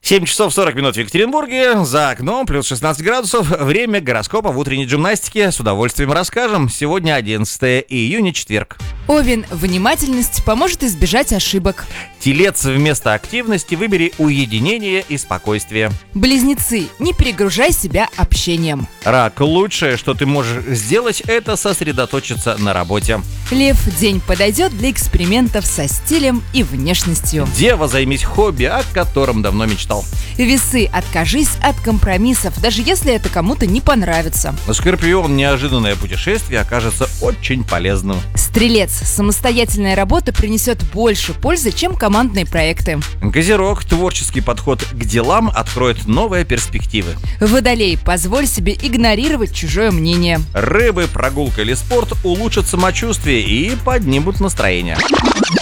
7 часов 40 минут в Екатеринбурге, за окном плюс 16 градусов, время гороскопа в утренней гимнастике. С удовольствием расскажем. Сегодня 11 июня, четверг. Овен, внимательность поможет избежать ошибок. Телец, вместо активности выбери уединение и спокойствие. Близнецы, не перегружай себя общением. Рак, лучшее, что ты можешь сделать, это сосредоточиться на работе. Лев, день подойдет для экспериментов со стилем и внешностью. Дева, займись хобби, о котором давно мечтал. Весы, откажись от компромиссов, даже если это кому-то не понравится. Скорпион, неожиданное путешествие окажется очень полезным. Стрелец, самостоятельная работа принесет больше пользы, чем командные проекты. Козерог, творческий подход к делам откроет новые перспективы. Водолей, позволь себе игнорировать чужое мнение. Рыбы, прогулка или спорт улучшат самочувствие и поднимут настроение.